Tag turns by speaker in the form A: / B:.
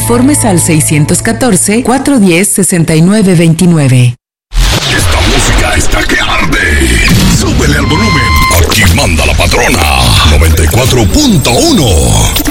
A: Informes al 614-410-6929.
B: Esta música está que arde. Súbele al volumen. Aquí manda la patrona. 94.1.